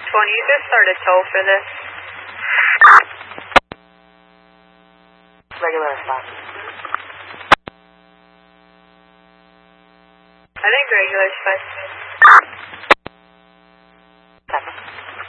20, you just start a tow for this. Regular stop. I think regular's fine.